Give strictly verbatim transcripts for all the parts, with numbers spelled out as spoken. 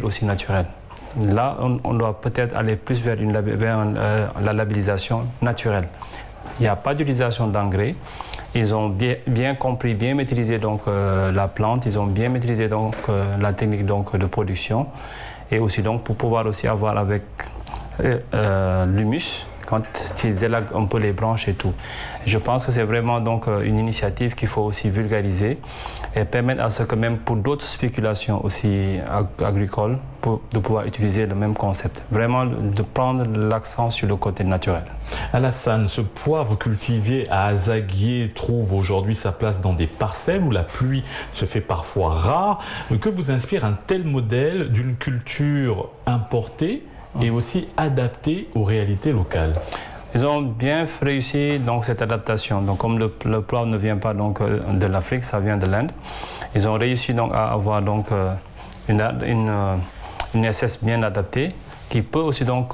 aussi naturelle. Là, on, on doit peut-être aller plus vers, une, vers euh, la labellisation naturelle. Il n'y a pas d'utilisation d'engrais. Ils ont bien, bien compris, bien maîtrisé donc, euh, la plante, ils ont bien maîtrisé donc, euh, la technique donc, de production. Et aussi donc, pour pouvoir aussi avoir avec euh, euh, l'humus, quand ils élaguent un peu les branches et tout. Je pense que c'est vraiment donc une initiative qu'il faut aussi vulgariser et permettre à ce que même pour d'autres spéculations aussi ag agricoles, pour, de pouvoir utiliser le même concept. Vraiment de prendre l'accent sur le côté naturel. Alassane, ce poivre cultivé à Azaguié trouve aujourd'hui sa place dans des parcelles où la pluie se fait parfois rare. Que vous inspire un tel modèle d'une culture importée et aussi adapté aux réalités locales? Ils ont bien réussi donc, cette adaptation. Donc, comme le, le poivre ne vient pas donc, de l'Afrique, ça vient de l'Inde, ils ont réussi donc, à avoir donc, une, une, une espèce bien adaptée qui peut aussi, donc,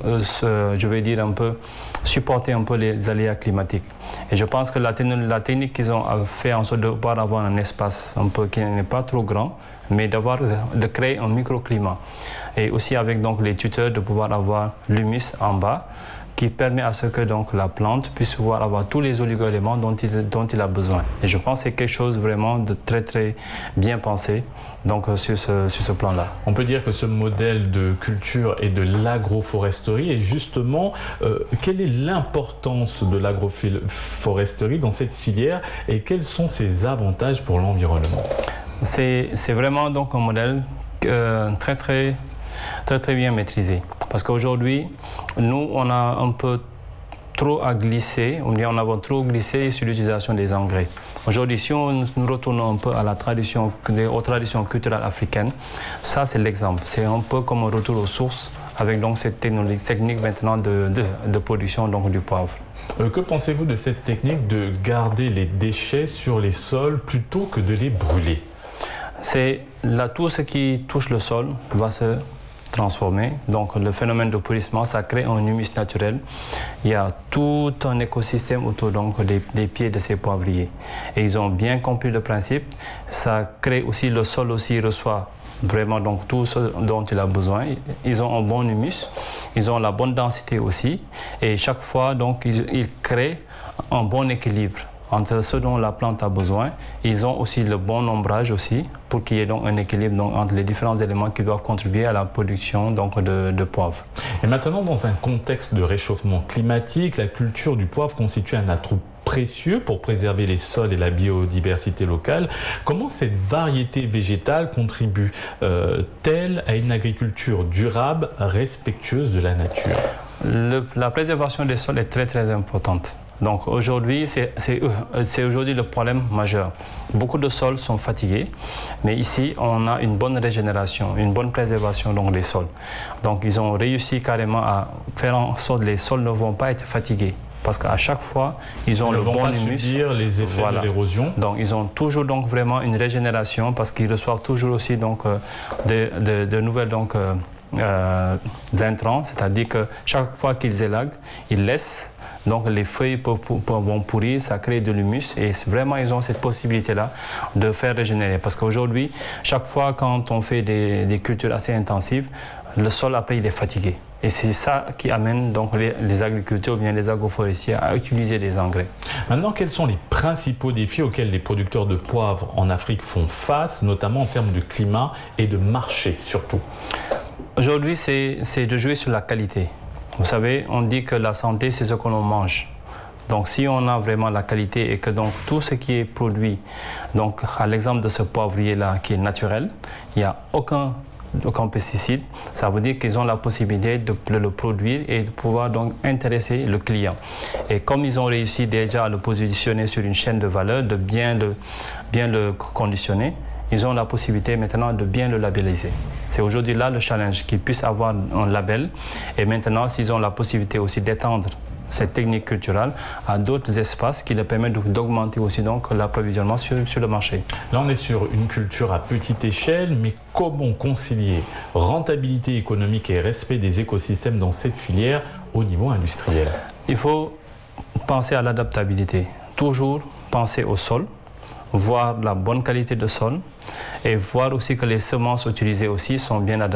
euh, je vais dire un peu, supporter un peu les aléas climatiques. Et je pense que la, la technique qu'ils ont fait en sorte de pouvoir avoir un espace un peu qui n'est pas trop grand, mais d'avoir, de créer un microclimat. Et aussi avec donc, les tuteurs de pouvoir avoir l'humus en bas, qui permet à ce que donc, la plante puisse pouvoir avoir tous les oligo-éléments dont il, dont il a besoin. Et je pense que c'est quelque chose vraiment de très très bien pensé donc, sur ce, sur ce plan-là. On peut dire que ce modèle de culture et de l'agroforesterie est justement, euh, quelle est l'importance de l'agroforesterie dans cette filière et quels sont ses avantages pour l'environnement? C'est vraiment donc un modèle euh, très très très très bien maîtrisé. Parce qu'aujourd'hui, nous, on a un peu trop à glisser, on a trop glissé sur l'utilisation des engrais. Aujourd'hui, si on nous retournons un peu à la tradition, aux traditions culturelles africaines, ça c'est l'exemple. C'est un peu comme un retour aux sources avec donc cette technique maintenant de, de, de production donc, du poivre. Euh, que pensez-vous de cette technique de garder les déchets sur les sols plutôt que de les brûler? C'est là, tout ce qui touche le sol va se transformer. Donc le phénomène de pourrissement, ça crée un humus naturel. Il y a tout un écosystème autour donc, des, des pieds de ces poivriers. Et ils ont bien compris le principe. Ça crée aussi, le sol aussi reçoit vraiment donc, tout ce dont il a besoin. Ils ont un bon humus, ils ont la bonne densité aussi. Et chaque fois, donc, ils, ils créent un bon équilibre entre ce dont la plante a besoin. Ils ont aussi le bon ombrage aussi pour qu'il y ait donc un équilibre donc, entre les différents éléments qui doivent contribuer à la production donc, de, de poivre. Et maintenant, dans un contexte de réchauffement climatique, la culture du poivre constitue un atout précieux pour préserver les sols et la biodiversité locale. Comment cette variété végétale contribue-t-elle à une agriculture durable, respectueuse de la nature? Le, la préservation des sols est très très importante. Donc aujourd'hui, c'est aujourd'hui le problème majeur. Beaucoup de sols sont fatigués, mais ici, on a une bonne régénération, une bonne préservation donc, des sols. Donc ils ont réussi carrément à faire en sorte que les sols ne vont pas être fatigués. Parce qu'à chaque fois, ils ont ils le vont bon pas humus. subir les effets voilà. de l'érosion. Donc ils ont toujours donc, vraiment une régénération parce qu'ils reçoivent toujours aussi donc, euh, de, de, de nouvelles donc, euh, euh, intrants. C'est-à-dire que chaque fois qu'ils élaguent, ils laissent. Donc les feuilles peuvent, peuvent, vont pourrir, ça crée de l'humus et vraiment ils ont cette possibilité-là de faire régénérer. Parce qu'aujourd'hui, chaque fois quand on fait des, des cultures assez intensives, le sol après il est fatigué. Et c'est ça qui amène donc les, les agriculteurs ou bien les agroforestiers à utiliser des engrais. Maintenant, quels sont les principaux défis auxquels les producteurs de poivre en Afrique font face, notamment en termes de climat et de marché surtout? Aujourd'hui, c'est de jouer sur la qualité. Vous savez, on dit que la santé, c'est ce que l'on mange. Donc, si on a vraiment la qualité et que donc, tout ce qui est produit, donc à l'exemple de ce poivrier-là qui est naturel, il n'y a aucun, aucun pesticide, ça veut dire qu'ils ont la possibilité de le produire et de pouvoir donc intéresser le client. Et comme ils ont réussi déjà à le positionner sur une chaîne de valeur, de bien le, bien le conditionner, ils ont la possibilité maintenant de bien le labelliser. C'est aujourd'hui là le challenge, qu'ils puissent avoir un label. Et maintenant, s'ils ont la possibilité aussi d'étendre cette technique culturelle à d'autres espaces qui leur permettent d'augmenter aussi donc l'approvisionnement sur, sur le marché. Là, on est sur une culture à petite échelle, mais comment concilier rentabilité économique et respect des écosystèmes dans cette filière au niveau industriel? Il faut penser à l'adaptabilité. Toujours penser au sol, voir la bonne qualité de sol et voir aussi que les semences utilisées aussi sont bien adaptées.